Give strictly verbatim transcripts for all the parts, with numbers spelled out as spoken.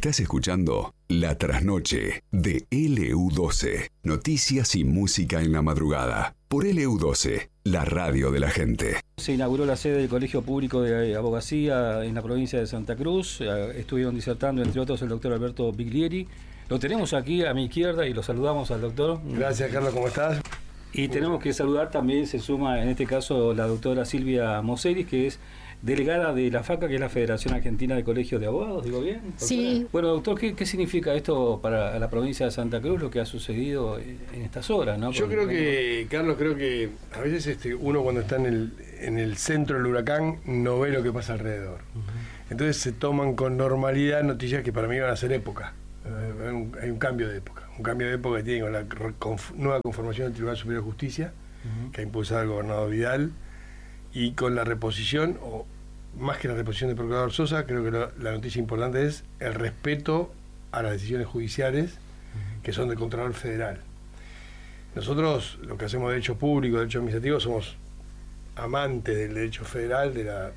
Estás escuchando La Trasnoche de L U doce. Noticias y música en la madrugada. Por L U doce, la radio de la gente. Se inauguró la sede del Colegio Público de Abogacía en la provincia de Santa Cruz. Estuvieron disertando, entre otros, el doctor Alberto Biglieri. Lo tenemos aquí a mi izquierda y lo saludamos al doctor. Gracias, Carlos, ¿cómo estás? Y tenemos que saludar también, se suma en este caso la doctora Silvia Moseris, que es delegada de la FACA, que es la Federación Argentina de Colegios de Abogados, ¿digo bien? Doctora? Sí. Bueno, doctor, ¿qué, ¿qué significa esto para la provincia de Santa Cruz, lo que ha sucedido en estas horas, ¿no? Yo Porque, creo que, Carlos, creo que a veces este, uno cuando está en el, en el centro del huracán no ve lo que pasa alrededor. Uh-huh. Entonces se toman con normalidad noticias que para mí van a ser época. Uh, hay, un, hay un cambio de época. Un cambio de época que tiene con la conf, nueva conformación del Tribunal Superior de Justicia, uh-huh. que ha impulsado el gobernador Vidal, y con la reposición, o más que la reposición del procurador Sosa, creo que lo, la noticia importante es el respeto a las decisiones judiciales, uh-huh. que son del Contralor Federal. Nosotros, lo que hacemos de derecho público, derecho administrativo, somos amantes del derecho federal, de la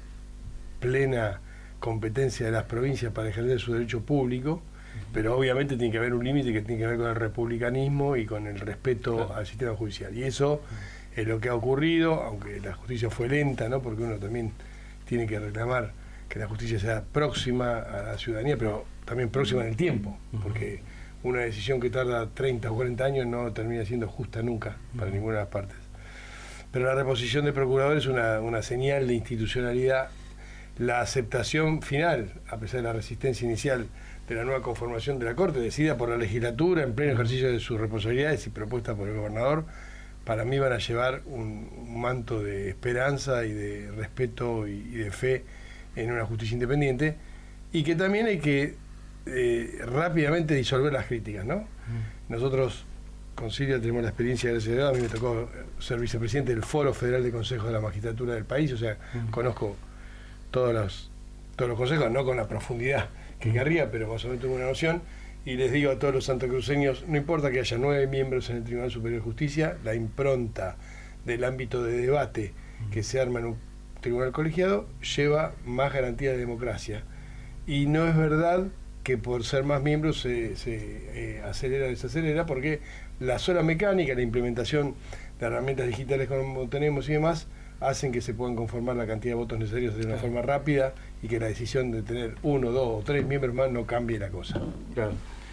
plena competencia de las provincias para ejercer su derecho público, pero obviamente tiene que haber un límite que tiene que ver con el republicanismo y con el respeto claro. al sistema judicial. Y eso es lo que ha ocurrido, aunque la justicia fue lenta, ¿no? Porque uno también tiene que reclamar que la justicia sea próxima a la ciudadanía, pero también próxima en el tiempo, porque una decisión que tarda treinta o cuarenta años no termina siendo justa nunca para ninguna de las partes. Pero la reposición de procuradores es una, una señal de institucionalidad. La aceptación final, a pesar de la resistencia inicial de la nueva conformación de la Corte, decidida por la legislatura en pleno ejercicio de sus responsabilidades y propuesta por el gobernador, para mí van a llevar un, un manto de esperanza y de respeto y, y de fe en una justicia independiente, y que también hay que eh, rápidamente disolver las críticas, ¿no? Mm. Nosotros con Silvia tenemos la experiencia, gracias a Dios, a mí me tocó ser vicepresidente del Foro Federal de Consejos de la Magistratura del país, o sea, mm. conozco todos los, todos los consejos, no con la profundidad que querría, pero más o menos tengo una noción, y les digo a todos los santacruceños, no importa que haya nueve miembros en el Tribunal Superior de Justicia, la impronta del ámbito de debate que se arma en un tribunal colegiado lleva más garantía de democracia, y no es verdad que por ser más miembros se, se eh, acelera o desacelera, porque la sola mecánica, la implementación de herramientas digitales como tenemos y demás, hacen que se puedan conformar la cantidad de votos necesarios de una claro. forma rápida, y que la decisión de tener uno, dos o tres miembros más no cambie la cosa. Claro.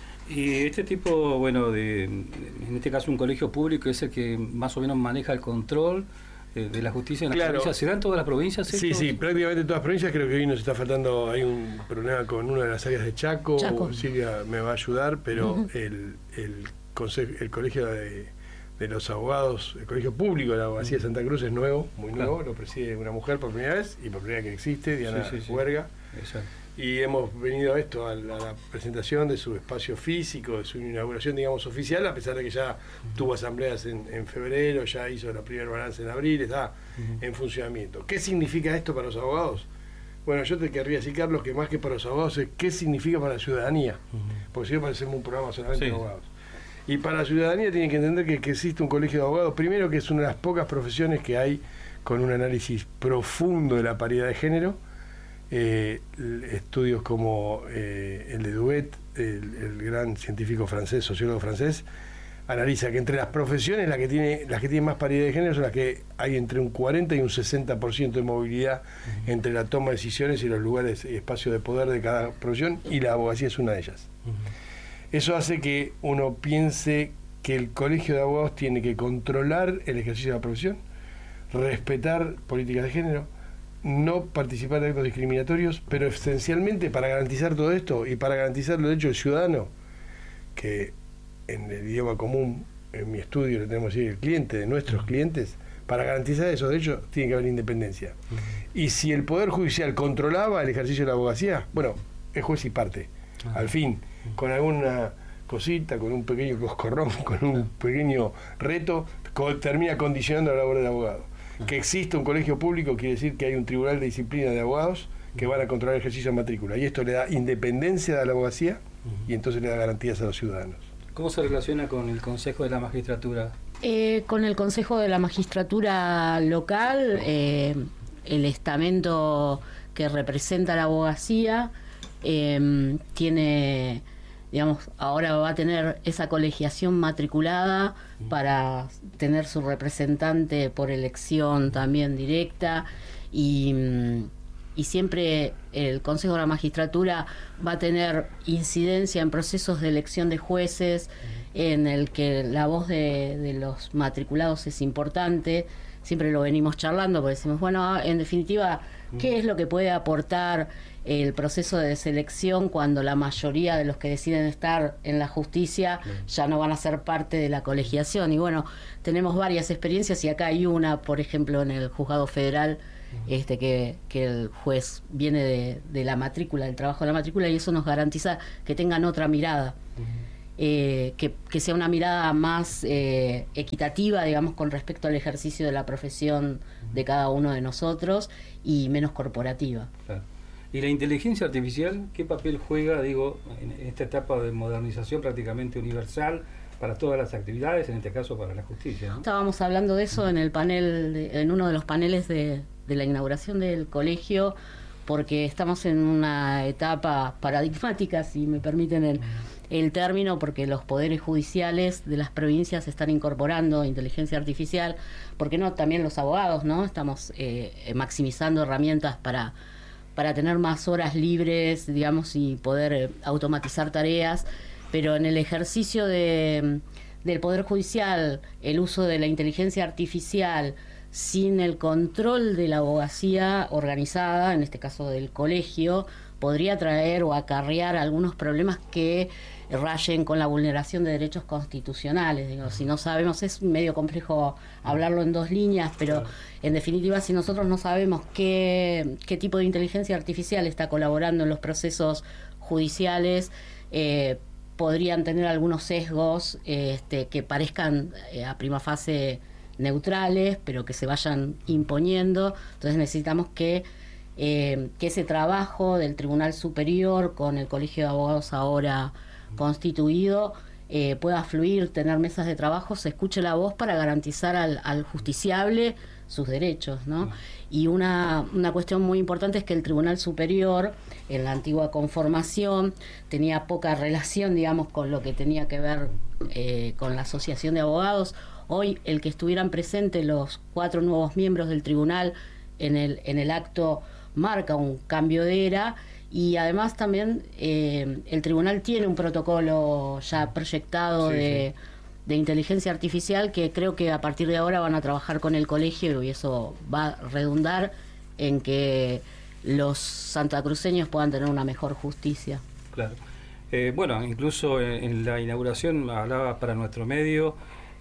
Y este tipo, bueno, de, en este caso un colegio público es el que más o menos maneja el control de, de la justicia en las claro. provincias. ¿Se dan todas las provincias? Sí, estos? sí, prácticamente todas las provincias. Creo que hoy nos está faltando, hay un problema con una de las áreas de Chaco. Chaco. Silvia me va a ayudar, pero uh-huh. el, el, consejo, el colegio de... de los abogados, el colegio público de la abogacía de Santa Cruz es nuevo, muy nuevo, claro. lo preside una mujer por primera vez, y por primera vez que existe, Diana sí, sí, Huerga, sí. y hemos venido a esto, a la, a la presentación de su espacio físico, de su inauguración, digamos, oficial, a pesar de que ya uh-huh. tuvo asambleas en, en febrero, ya hizo la primera balance en abril, está uh-huh. en funcionamiento. ¿Qué significa esto para los abogados? Bueno, yo te querría decir, Carlos, que más que para los abogados es qué significa para la ciudadanía, uh-huh. porque si no parecemos un programa solamente sí. de abogados. Y para la ciudadanía tiene que entender que, que existe un colegio de abogados, primero que es una de las pocas profesiones que hay con un análisis profundo de la paridad de género, eh, estudios como eh, el de Duet, el, el gran científico francés, sociólogo francés, analiza que entre las profesiones las que tiene las que tienen más paridad de género son las que hay entre un cuarenta y un sesenta por ciento de movilidad uh-huh. entre la toma de decisiones y los lugares y espacios de poder de cada profesión, y la abogacía es una de ellas. Uh-huh. Eso hace que uno piense que el colegio de abogados tiene que controlar el ejercicio de la profesión, respetar políticas de género, no participar de actos discriminatorios, pero esencialmente para garantizar todo esto y para garantizar los derechos del ciudadano, que en el idioma común, en mi estudio le tenemos que decir el cliente, de nuestros clientes, para garantizar esos derechos tiene que haber independencia. Uh-huh. Y si el Poder Judicial controlaba el ejercicio de la abogacía, bueno, es juez y parte. Uh-huh. Al fin, con alguna cosita, con un pequeño coscorrón, con un pequeño reto, co- termina condicionando la labor del abogado. Uh-huh. Que existe un colegio público quiere decir que hay un tribunal de disciplina de abogados que van a controlar el ejercicio de matrícula, y esto le da independencia a la abogacía uh-huh. y entonces le da garantías a los ciudadanos. ¿Cómo se relaciona con el Consejo de la Magistratura? Eh, con el Consejo de la Magistratura local, eh, el estamento que representa la abogacía eh, tiene, digamos, ahora va a tener esa colegiación matriculada para tener su representante por elección también directa, y, y siempre el Consejo de la Magistratura va a tener incidencia en procesos de elección de jueces, en el que la voz de, de los matriculados es importante. Siempre lo venimos charlando, porque decimos, bueno, en definitiva, ¿qué es lo que puede aportar el proceso de selección cuando la mayoría de los que deciden estar en la justicia ya no van a ser parte de la colegiación? Y bueno, tenemos varias experiencias, y acá hay una, por ejemplo, en el Juzgado Federal, este que, que el juez viene de, de la matrícula, del trabajo de la matrícula, y eso nos garantiza que tengan otra mirada. Eh, que, que sea una mirada más eh, equitativa, digamos, con respecto al ejercicio de la profesión de cada uno de nosotros, y menos corporativa. Claro. ¿Y la inteligencia artificial qué papel juega, digo, en esta etapa de modernización prácticamente universal para todas las actividades, en este caso para la justicia, ¿no? Estábamos hablando de eso en el panel, de, en uno de los paneles de, de la inauguración del colegio, porque estamos en una etapa paradigmática, si me permiten el, el término, porque los poderes judiciales de las provincias están incorporando inteligencia artificial, porque no, también los abogados, ¿no? Estamos eh, maximizando herramientas para, para tener más horas libres, digamos, y poder eh, automatizar tareas, pero en el ejercicio de, del Poder Judicial, el uso de la inteligencia artificial sin el control de la abogacía organizada, en este caso del colegio, podría traer o acarrear algunos problemas que rayen con la vulneración de derechos constitucionales. Digo, si no sabemos, es medio complejo hablarlo en dos líneas, pero claro, en definitiva, si nosotros no sabemos qué, qué tipo de inteligencia artificial está colaborando en los procesos judiciales, eh, podrían tener algunos sesgos este, que parezcan eh, a prima fase neutrales, pero que se vayan imponiendo. Entonces necesitamos que, eh, que ese trabajo del Tribunal Superior con el Colegio de Abogados ahora constituido eh, pueda fluir, tener mesas de trabajo, se escuche la voz para garantizar al, al justiciable sus derechos, ¿no? Y una, una cuestión muy importante es que el Tribunal Superior, en la antigua conformación, tenía poca relación, digamos, con lo que tenía que ver eh, con la Asociación de Abogados. Hoy, el que estuvieran presentes los cuatro nuevos miembros del tribunal en el, en el acto marca un cambio de era, y además también eh, el tribunal tiene un protocolo ya proyectado sí, de, sí. de inteligencia artificial, que creo que a partir de ahora van a trabajar con el colegio, y eso va a redundar en que los santacruceños puedan tener una mejor justicia. Claro. Eh, bueno, incluso en, en la inauguración hablaba para nuestro medio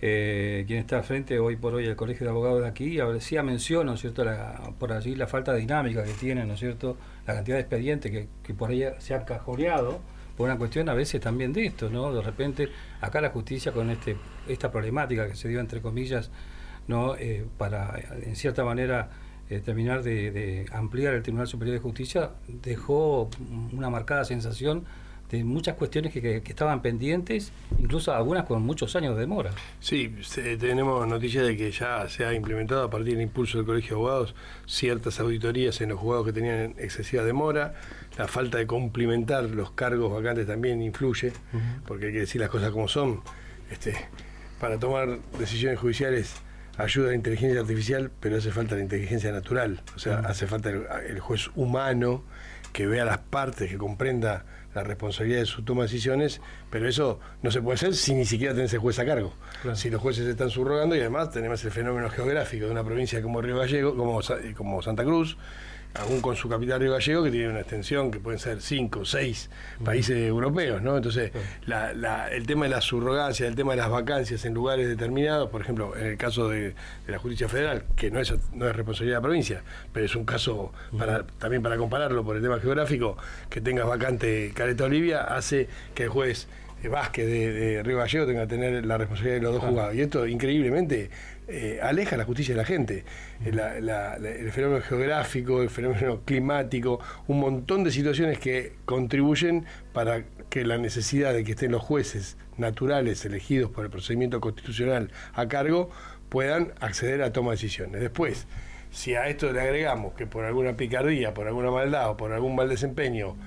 Eh, quien está al frente hoy por hoy del Colegio de Abogados de aquí, decía mención, ¿no es cierto?, la, por allí la falta de dinámica que tiene, ¿no es cierto?, la cantidad de expedientes que, que por ahí se han cajoreado por una cuestión a veces también de esto, ¿no? De repente acá la justicia con este esta problemática que se dio entre comillas, ¿no? Eh, para en cierta manera eh, terminar de, de ampliar el Tribunal Superior de Justicia, dejó una marcada sensación de muchas cuestiones que, que, que estaban pendientes, incluso algunas con muchos años de demora. Sí, se, tenemos noticias de que ya se ha implementado a partir del impulso del Colegio de Abogados ciertas auditorías en los juzgados que tenían excesiva demora. La falta de cumplimentar los cargos vacantes también influye, uh-huh. porque hay que decir las cosas como son. Este, para tomar decisiones judiciales ayuda la inteligencia artificial, pero hace falta la inteligencia natural. O sea, uh-huh. hace falta el, el juez humano que vea las partes, que comprenda la responsabilidad de su toma de decisiones, pero eso no se puede hacer si ni siquiera tenés el juez a cargo. Claro. Si los jueces se están subrogando, y además tenemos el fenómeno geográfico de una provincia como Río Gallegos, como, como Santa Cruz, aún con su capital Río Gallegos, que tiene una extensión que pueden ser cinco, seis países uh-huh. europeos, ¿no? Entonces, uh-huh. la, la, el tema de la subrogancia, el tema de las vacancias en lugares determinados, por ejemplo, en el caso de, de la Justicia Federal, que no es, no es responsabilidad de la provincia, pero es un caso para, uh-huh. también para compararlo por el tema geográfico, que tengas vacante Caleta Olivia, hace que el juez Vázquez de, de Río Gallegos tenga que tener la responsabilidad de los dos juzgados. Y esto, increíblemente, eh, aleja la justicia de la gente. Eh, la, la, la, el fenómeno geográfico, el fenómeno climático, un montón de situaciones que contribuyen para que la necesidad de que estén los jueces naturales elegidos por el procedimiento constitucional a cargo puedan acceder a toma de decisiones. Después, si a esto le agregamos que por alguna picardía, por alguna maldad o por algún mal desempeño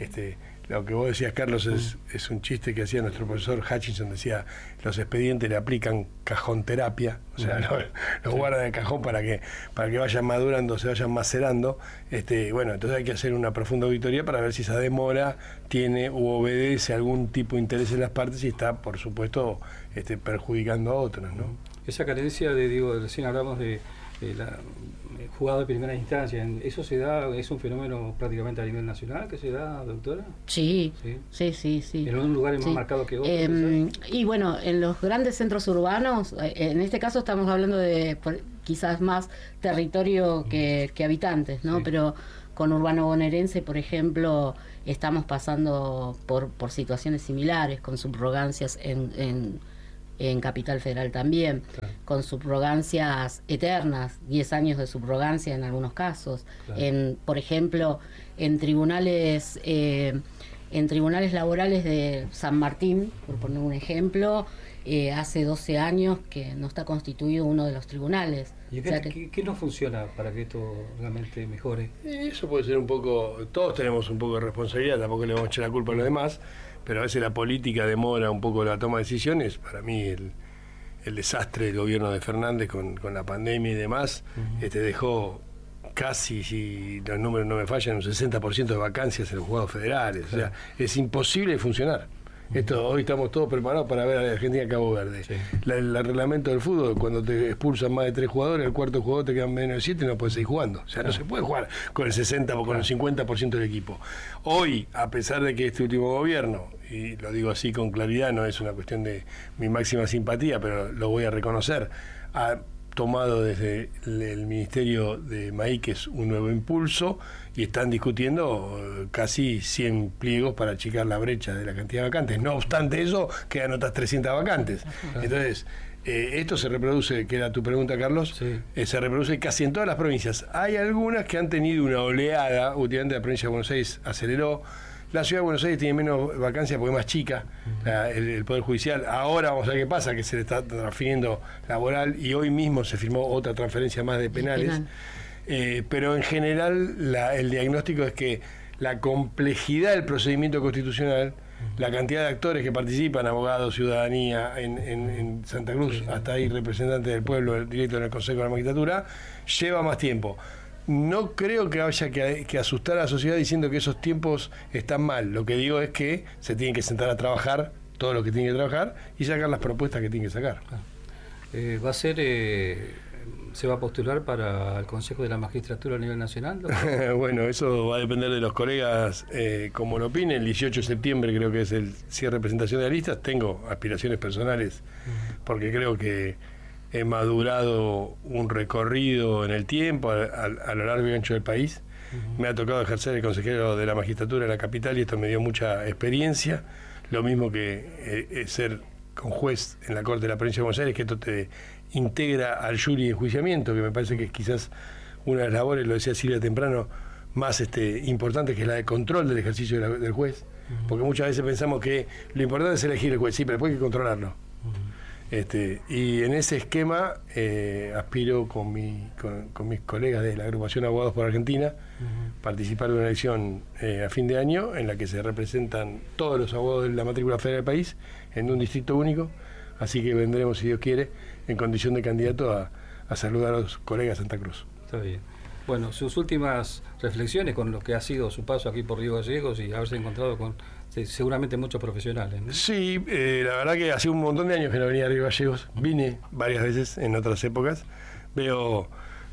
este, lo que vos decías, Carlos, es, es un chiste que hacía nuestro profesor Hutchinson, decía, los expedientes le aplican cajón terapia, o sea, los lo guardan en el cajón para que para que vayan madurando, se vayan macerando. Este, bueno, entonces hay que hacer una profunda auditoría para ver si esa demora tiene u obedece algún tipo de interés en las partes y está, por supuesto, este, perjudicando a otros, ¿no? Esa carencia de, digo, recién hablamos de, de la jugado de primera instancia, ¿eso se da, es un fenómeno prácticamente a nivel nacional que se da, doctora? Sí, sí, sí, sí. sí. ¿En un lugar sí. más marcado que otro? Eh, y bueno, en los grandes centros urbanos, en este caso estamos hablando de por, quizás más territorio que, que habitantes, ¿no? Sí. Pero con Urbano Bonaerense, por ejemplo, estamos pasando por, por situaciones similares, con subrogancias en... en en Capital Federal también, claro. con subrogancias eternas, diez años de subrogancia en algunos casos. Claro. En, por ejemplo, en tribunales eh, en tribunales laborales de San Martín, por poner un ejemplo, eh, hace doce años que no está constituido uno de los tribunales. ¿Y qué, o sea que, ¿qué, qué no funciona para que esto realmente mejore? Eso puede ser un poco, todos tenemos un poco de responsabilidad, tampoco le vamos a echar la culpa a los demás, pero a veces la política demora un poco la toma de decisiones. Para mí el, el desastre del gobierno de Fernández con, con la pandemia y demás, uh-huh. este dejó casi, si los números no me fallan, un sesenta por ciento de vacancias en los juzgados federales. Claro. O sea, es imposible funcionar. Esto, hoy estamos todos preparados para ver a Argentina Cabo Verde. Sí. La, el, el reglamento del fútbol, cuando te expulsan más de tres jugadores, el cuarto jugador te quedan menos de siete y no puedes seguir jugando. O sea, claro. no se puede jugar con el sesenta o con claro. el cincuenta por ciento del equipo. Hoy, a pesar de que este último gobierno, y lo digo así con claridad, no es una cuestión de mi máxima simpatía, pero lo voy a reconocer, ha tomado desde el, el Ministerio de Maíquez un nuevo impulso y están discutiendo casi cien pliegos para achicar la brecha de la cantidad de vacantes. No obstante eso, quedan otras trescientas vacantes. Entonces, eh, esto se reproduce, que era tu pregunta, Carlos, sí. eh, se reproduce casi en todas las provincias. Hay algunas que han tenido una oleada, últimamente la provincia de Buenos Aires aceleró. La ciudad de Buenos Aires tiene menos vacancias porque es más chica, uh-huh. la, el, el Poder Judicial. Ahora vamos a ver qué pasa, que se le está transfiriendo laboral y hoy mismo se firmó otra transferencia más de penales. Penal. Eh, pero en general la, el diagnóstico es que la complejidad del procedimiento constitucional, uh-huh. la cantidad de actores que participan, abogados, ciudadanía, en, en, en Santa Cruz, uh-huh. hasta ahí representantes del pueblo directo en el Consejo de la Magistratura, lleva más tiempo. No creo que haya que, que asustar a la sociedad diciendo que esos tiempos están mal. Lo que digo es que se tienen que sentar a trabajar todo lo que tienen que trabajar y sacar las propuestas que tienen que sacar. Eh, ¿Va a ser, eh, se va a postular para el Consejo de la Magistratura a nivel nacional? Bueno, eso va a depender de los colegas, eh, como lo opinen. El dieciocho de septiembre creo que es el cierre de presentación de listas. Tengo aspiraciones personales porque creo que he madurado un recorrido en el tiempo, a, a, a lo largo y ancho del país. Uh-huh. Me ha tocado ejercer el consejero de la magistratura de la capital y esto me dio mucha experiencia. Lo mismo que eh, ser con juez en la Corte de la Provincia de Buenos Aires, que esto te integra al jury de enjuiciamiento, que me parece que es quizás una de las labores, lo decía Silvia temprano, más este, importante, que es la de control del ejercicio de la, del juez. Uh-huh. Porque muchas veces pensamos que lo importante es elegir el juez, sí, pero después hay que controlarlo. Uh-huh. Este, y en ese esquema eh, aspiro con, mi, con, con mis colegas de la agrupación Abogados por Argentina uh-huh. participar de una elección eh, a fin de año en la que se representan todos los abogados de la matrícula federal del país en un distrito único, así que vendremos, si Dios quiere, en condición de candidato a, a saludar a los colegas de Santa Cruz. Está bien. Bueno, sus últimas reflexiones con lo que ha sido su paso aquí por Río Gallegos y haberse encontrado con sí, seguramente muchos profesionales, ¿no? Sí, eh, la verdad que hace un montón de años que no venía a Río Gallegos. Vine varias veces en otras épocas. Veo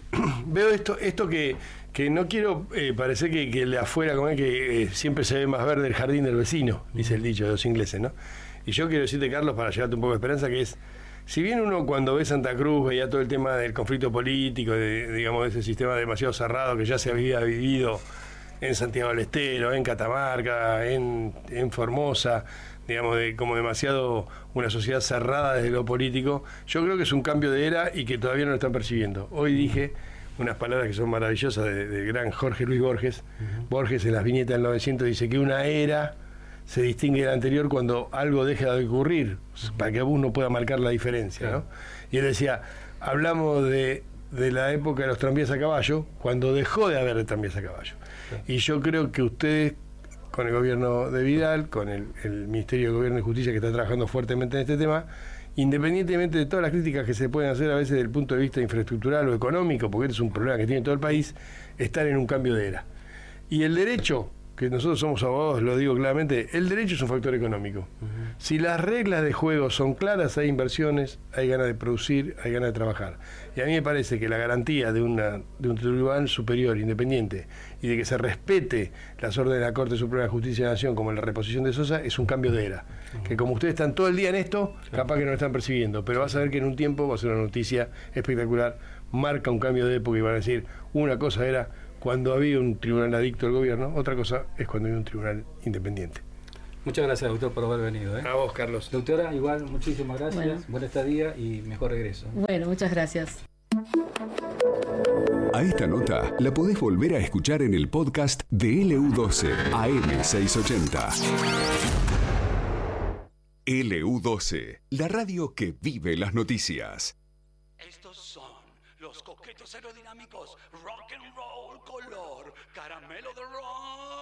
veo esto esto que, que no quiero eh, parecer que, que de afuera, como es que eh, siempre se ve más verde el jardín del vecino, dice el dicho de los ingleses, ¿no? Y yo quiero decirte, Carlos, para llevarte un poco de esperanza, que es, si bien uno cuando ve Santa Cruz veía todo el tema del conflicto político, de, digamos, de ese sistema demasiado cerrado que ya se había vivido en Santiago del Estero, en Catamarca, en, en Formosa, digamos, de como demasiado una sociedad cerrada desde lo político, yo creo que es un cambio de era y que todavía no lo están percibiendo. Hoy dije unas palabras que son maravillosas del de gran Jorge Luis Borges. Uh-huh. Borges en las viñetas del novecientos dice que una era se distingue de la anterior cuando algo deja de ocurrir, uh-huh. para que uno pueda marcar la diferencia, ¿no? Y él decía, hablamos de, de la época de los tranvías a caballo, cuando dejó de haber tranvías a caballo. Sí. Y yo creo que ustedes, con el gobierno de Vidal, con el, el Ministerio de Gobierno y Justicia, que está trabajando fuertemente en este tema, independientemente de todas las críticas que se pueden hacer a veces desde el punto de vista infraestructural o económico, porque este es un problema que tiene todo el país, están en un cambio de era. Y el derecho, que nosotros somos abogados, lo digo claramente, el derecho es un factor económico. Uh-huh. Si las reglas de juego son claras, hay inversiones, hay ganas de producir, hay ganas de trabajar. Y a mí me parece que la garantía de, una, de un tribunal superior, independiente, y de que se respete las órdenes de la Corte Suprema de Justicia de la Nación, como en la reposición de Sosa, es un cambio de era. Uh-huh. Que como ustedes están todo el día en esto, capaz que no lo están percibiendo, pero vas a ver que en un tiempo va a ser una noticia espectacular, marca un cambio de época y van a decir, una cosa era cuando había un tribunal adicto al gobierno, otra cosa es cuando había un tribunal independiente. Muchas gracias, doctor, por haber venido. ¿eh? A vos, Carlos. Doctora, igual, muchísimas gracias. Bueno. Buena estadía y mejor regreso. Bueno, muchas gracias. A esta nota la podés volver a escuchar en el podcast de L U doce A M seiscientos ochenta. L U doce, la radio que vive las noticias. Estos son los coquetos aerodinámicos Rock and Roll color caramelo de rock.